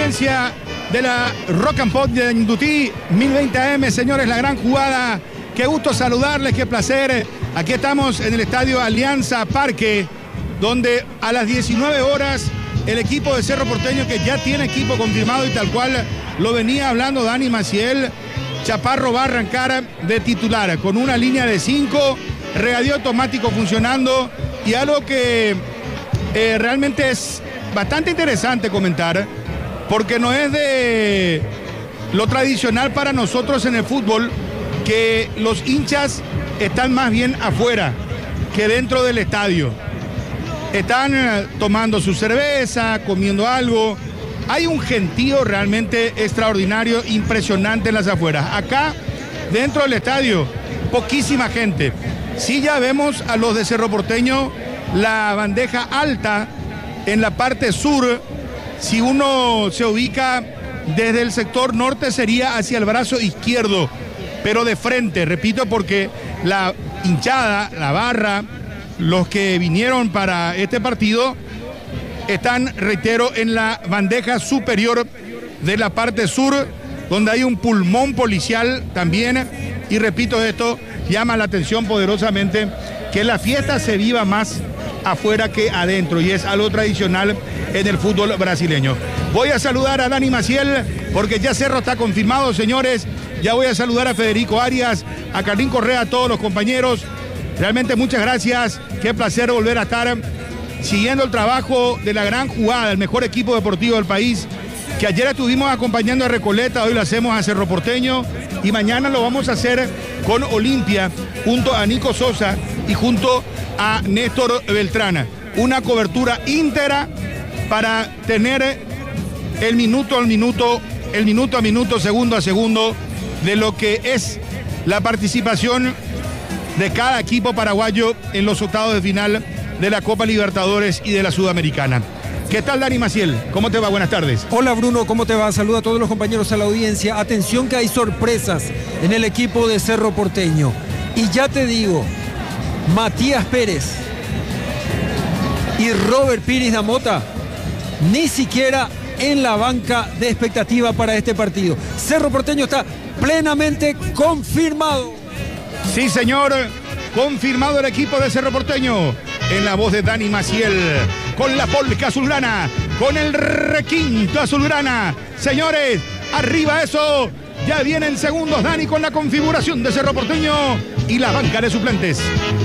audiencia de la Rock and Pop de Indutí, 1020 AM, señores, la gran jugada. Qué gusto saludarles, qué placer. Aquí estamos en el estadio Alianza Parque, donde a las 19 horas el equipo de Cerro Porteño, que ya tiene equipo confirmado y tal cual lo venía hablando Dani Maciel, Chaparro va a arrancar de titular con una línea de 5, regadío automático funcionando y algo que realmente es bastante interesante comentar, porque no es de lo tradicional para nosotros en el fútbol, que los hinchas están más bien afuera que dentro del estadio. Están tomando su cerveza, comiendo algo. Hay un gentío realmente extraordinario, impresionante en las afueras. Acá, dentro del estadio, poquísima gente. Sí, ya vemos a los de Cerro Porteño la bandeja alta en la parte sur. Si uno se ubica desde el sector norte sería hacia el brazo izquierdo, pero de frente, repito, porque la hinchada, la barra, los que vinieron para este partido están, reitero, en la bandeja superior de la parte sur, donde hay un pulmón policial también. Y repito, esto llama la atención poderosamente, que la fiesta se viva más afuera que adentro, y es algo tradicional en el fútbol brasileño. Voy a saludar a Dani Maciel, porque ya Cerro está confirmado, señores. Ya voy a saludar a Federico Arias, a Carlín Correa, a todos los compañeros. Realmente muchas gracias, qué placer volver a estar siguiendo el trabajo de la gran jugada, el mejor equipo deportivo del país, que ayer estuvimos acompañando a Recoleta, hoy lo hacemos a Cerro Porteño y mañana lo vamos a hacer con Olimpia, junto a Nico Sosa y junto a Néstor Beltrán. Una cobertura íntegra para tener el minuto a minuto, segundo a segundo, de lo que es la participación de cada equipo paraguayo en los octavos de final de la Copa Libertadores y de la Sudamericana. ¿Qué tal, Dani Maciel? ¿Cómo te va? Buenas tardes. Hola, Bruno, ¿cómo te va? Saludo a todos los compañeros, a la audiencia. Atención que hay sorpresas en el equipo de Cerro Porteño. Y ya te digo, Matías Pérez y Robert Pires da Mota ni siquiera en la banca de expectativa para este partido. Cerro Porteño está plenamente confirmado. Sí, señor, confirmado el equipo de Cerro Porteño, en la voz de Dani Maciel, con la polca azulgrana, con el requinto azulgrana. Señores, arriba eso, ya vienen segundos, Dani, con la configuración de Cerro Porteño y la banca de suplentes.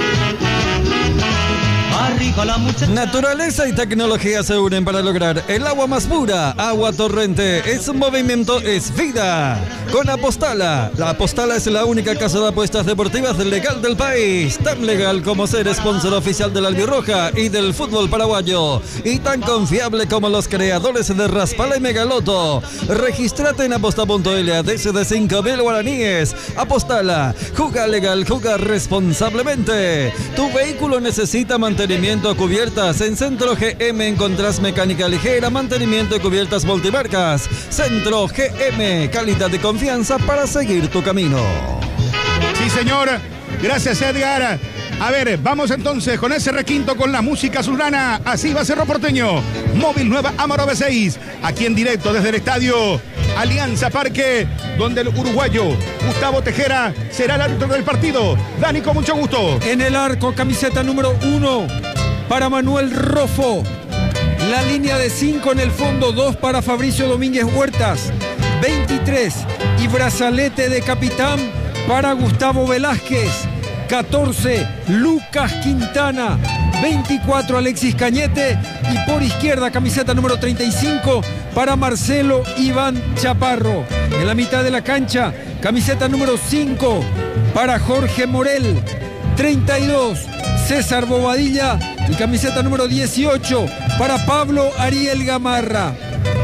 Naturaleza y tecnología se unen para lograr el agua más pura. Agua Torrente es un movimiento, es vida. Con Apostala. La Apostala es la única casa de apuestas deportivas legal del país. Tan legal como ser sponsor oficial de la Albirroja y del fútbol paraguayo. Y tan confiable como los creadores de Raspala y Megaloto. Regístrate en aposta.l desde 5.000 guaraníes. Apostala. Juega legal, juega responsablemente. Tu vehículo necesita mantenimiento a cubiertas. En Centro GM encontrás mecánica ligera, mantenimiento de cubiertas multimarcas. Centro GM, calidad de confianza para seguir tu camino. Sí, señor. Gracias, Edgar. A ver, vamos entonces con ese requinto, con la música azulgrana. Así va Cerro Porteño. Móvil Nueva Amaro B6. Aquí en directo desde el estadio Alianza Parque, donde el uruguayo Gustavo Tejera será el árbitro del partido. Dani, con mucho gusto. En el arco, camiseta número 1 para Manuel Rofo. La línea de 5 en el fondo, 2 para Fabricio Domínguez Huertas. 23 y brazalete de capitán para Gustavo Velázquez. 14, Lucas Quintana. 24, Alexis Cañete. Y por izquierda, camiseta número 35 para Marcelo Iván Chaparro. En la mitad de la cancha, camiseta número 5 para Jorge Morel. 32, César Bobadilla. Y camiseta número 18 para Pablo Ariel Gamarra.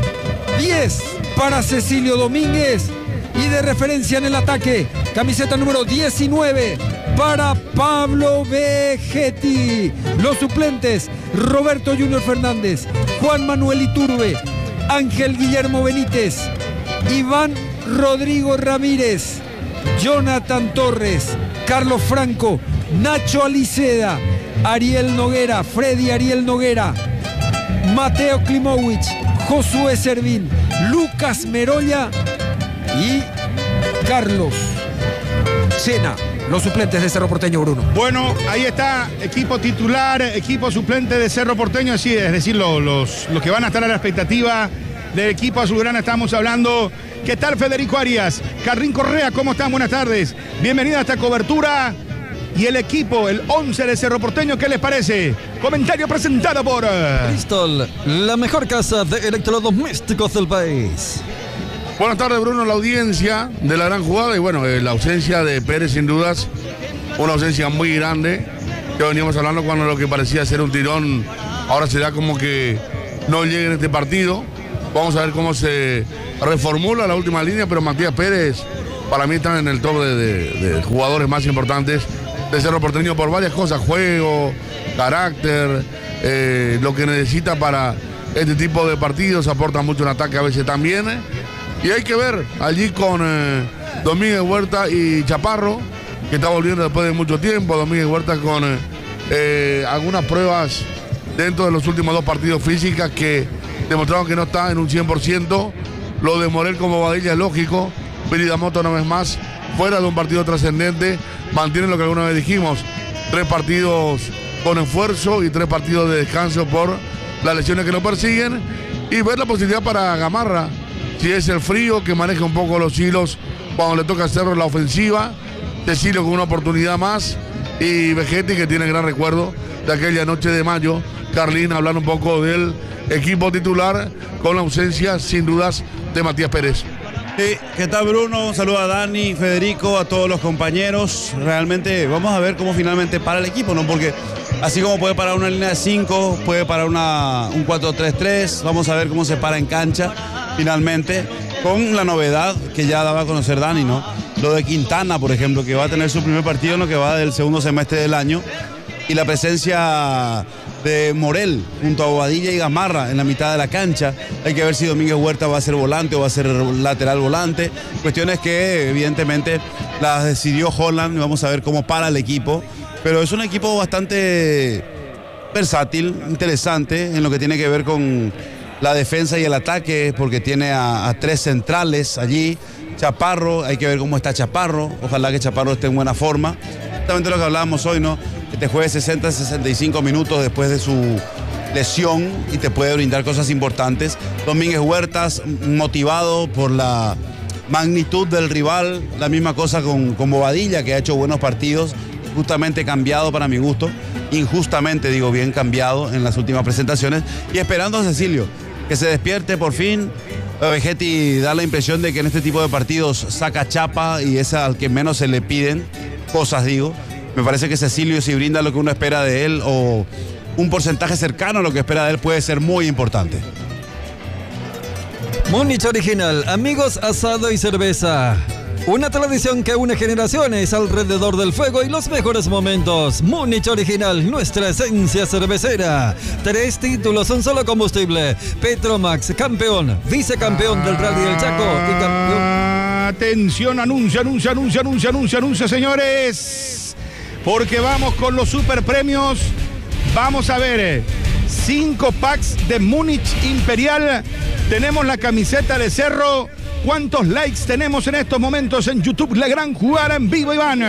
10 para Cecilio Domínguez. Y de referencia en el ataque, camiseta número 19 para Pablo Vegetti. Los suplentes, Roberto Junior Fernández, Juan Manuel Iturbe, Ángel Guillermo Benítez, Iván Rodrigo Ramírez, Jonathan Torres, Carlos Franco, Nacho Aliceda, Ariel Noguera, Freddy Ariel Noguera, Mateo Klimowicz, Josué Servín, Lucas Merolla y Carlos Sena, los suplentes de Cerro Porteño, Bruno. Bueno, ahí está, equipo titular, equipo suplente de Cerro Porteño, es decir, los que van a estar a la expectativa del equipo azulgrana. Estamos hablando. ¿Qué tal, Federico Arias? Carlín Correa, ¿cómo están? Buenas tardes. Bienvenida a esta cobertura. Y el equipo, el 11 de Cerro Porteño, ¿qué les parece? Comentario presentado por Bristol, la mejor casa de electrodomésticos del país. Buenas tardes, Bruno, la audiencia de la gran jugada. Y bueno, la ausencia de Pérez, sin dudas, una ausencia muy grande. Que veníamos hablando cuando lo que parecía ser un tirón, ahora se da como que no llega en este partido. Vamos a ver cómo se reformula la última línea, pero Matías Pérez para mí está en el top de jugadores más importantes de Cerro Porteño por varias cosas: juego, carácter, lo que necesita para este tipo de partidos, aporta mucho en ataque a veces también. Y hay que ver allí con Domínguez Huerta y Chaparro, que está volviendo después de mucho tiempo. Domínguez Huerta con algunas pruebas dentro de los últimos 2 partidos físicas que demostraron que no está en un 100%. Lo de Morel como Badilla es lógico. Piridamoto una vez más fuera de un partido trascendente. Mantiene lo que alguna vez dijimos: 3 partidos con esfuerzo y 3 partidos de descanso por las lesiones que lo persiguen. Y ver la posibilidad para Gamarra, si es el frío que maneja un poco los hilos cuando le toca hacerlo en la ofensiva. Cecilio con una oportunidad más. Y Vegetti, que tiene gran recuerdo de aquella noche de mayo. Carlín, hablar un poco del equipo titular con la ausencia, sin dudas, de Matías Pérez. Sí, ¿qué tal, Bruno? Un saludo a Dani, Federico, a todos los compañeros. Realmente vamos a ver cómo finalmente para el equipo, ¿no? Porque así como puede parar una línea de 5, puede parar un 4-3-3. Vamos a ver cómo se para en cancha finalmente, con la novedad que ya daba a conocer Dani, ¿no? Lo de Quintana, por ejemplo, que va a tener su primer partido en lo que va del segundo semestre del año. Y la presencia de Morel junto a Bobadilla y Gamarra en la mitad de la cancha. Hay que ver si Domínguez Huerta va a ser volante o va a ser lateral volante. Cuestiones que evidentemente las decidió Holland y vamos a ver cómo para el equipo. Pero es un equipo bastante versátil, interesante en lo que tiene que ver con la defensa y el ataque, porque tiene a 3 centrales allí. Chaparro, hay que ver cómo está Chaparro. Ojalá que Chaparro esté en buena forma. Exactamente lo que hablábamos hoy, ¿no? Que te juegue 60-65 minutos después de su lesión y te puede brindar cosas importantes. Domínguez Huertas, motivado por la magnitud del rival. La misma cosa con Bobadilla, que ha hecho buenos partidos, justamente cambiado para mi gusto. Injustamente, digo bien, cambiado en las últimas presentaciones. Y esperando a Cecilio, que se despierte por fin. Vegetti da la impresión de que en este tipo de partidos saca chapa y es al que menos se le piden cosas, digo. Me parece que Cecilio, si brinda lo que uno espera de él o un porcentaje cercano a lo que espera de él, puede ser muy importante. Múnich Original, amigos, asado y cerveza. Una tradición que une generaciones alrededor del fuego y los mejores momentos. Múnich Original, nuestra esencia cervecera. 3 títulos, un solo combustible. Petromax, campeón, vicecampeón del Rally del Chaco y campeón. Atención, anuncia, señores. Porque vamos con los super premios. Vamos a ver, 5 packs de Múnich Imperial. Tenemos la camiseta de Cerro. ¿Cuántos likes tenemos en estos momentos en YouTube? La gran jugada en vivo, Iván.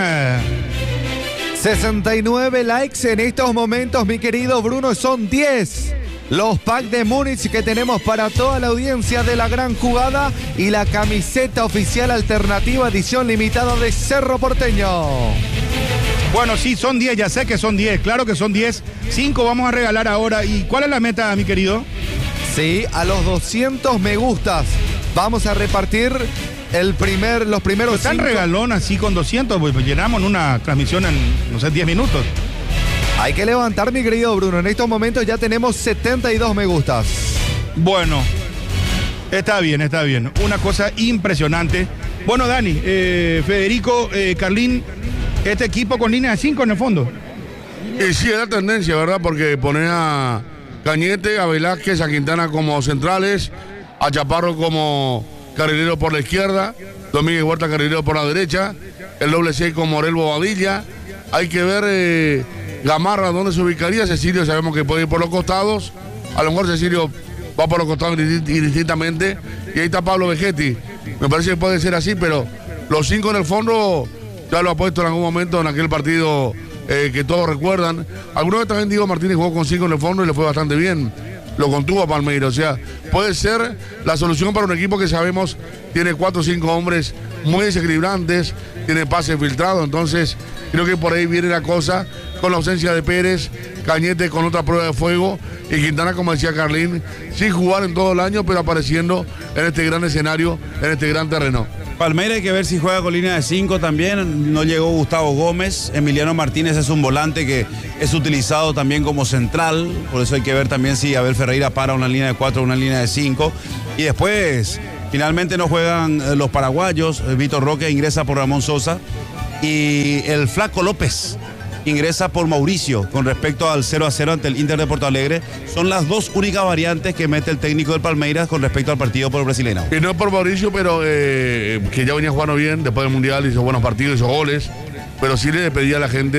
69 likes en estos momentos, mi querido Bruno. Son 10 los packs de Múnich que tenemos para toda la audiencia de la gran jugada y la camiseta oficial alternativa edición limitada de Cerro Porteño. Bueno, sí, son 10, ya sé que son 10, claro que son 10. 5 vamos a regalar ahora. ¿Y cuál es la meta, mi querido? Sí, a los 200 me gustas. Vamos a repartir los primeros Pues tan 5. regalón así con 200, pues llenamos una transmisión en, no sé, 10 minutos. Hay que levantar, mi querido Bruno. En estos momentos ya tenemos 72 me gustas. Bueno, está bien. Una cosa impresionante. Bueno, Dani, Federico, Carlín, este equipo con línea de 5 en el fondo. Y sí, es la tendencia, ¿verdad? Porque pone a Cañete, a Velázquez, a Quintana como centrales, a Chaparro como carrilero por la izquierda, Domínguez Huerta carrilero por la derecha, el doble 6 con Morel Bobadilla. Hay que ver Gamarra dónde se ubicaría. Cecilio sabemos que puede ir por los costados A lo mejor Cecilio va por los costados indistintamente. Y ahí está Pablo Vegetti. Me parece que puede ser así, pero los 5 en el fondo ya lo ha puesto en algún momento en aquel partido que todos recuerdan. Alguna vez también Diego Martínez jugó con 5 en el fondo y le fue bastante bien. Lo contuvo a Palmeiras. O sea, puede ser la solución para un equipo que sabemos tiene 4 o 5 hombres muy desequilibrantes, tiene pases filtrados. Entonces, creo que por ahí viene la cosa con la ausencia de Pérez, Cañete con otra prueba de fuego y Quintana, como decía Carlín, sin jugar en todo el año, pero apareciendo en este gran escenario, en este gran terreno. Palmeiras hay que ver si juega con línea de 5 también. No llegó Gustavo Gómez. Emiliano Martínez es un volante que es utilizado también como central. Por eso hay que ver también si Abel Ferreira para una línea de 4 o una línea de 5. Y después, finalmente no juegan los paraguayos. Vitor Roque ingresa por Ramón Sosa. Y el Flaco López ingresa por Mauricio con respecto al 0-0 ante el Inter de Porto Alegre. Son las 2 únicas variantes que mete el técnico del Palmeiras con respecto al partido por el brasileño. Y no por Mauricio, pero que ya venía jugando bien después del Mundial, hizo buenos partidos, hizo goles, pero sí le pedía a la gente